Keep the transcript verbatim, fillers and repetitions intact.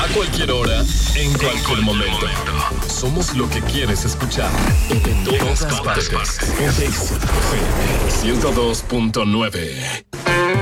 A cualquier hora, en cualquier momento. Somos lo que quieres escuchar. En todas partes. ciento dos punto nueve.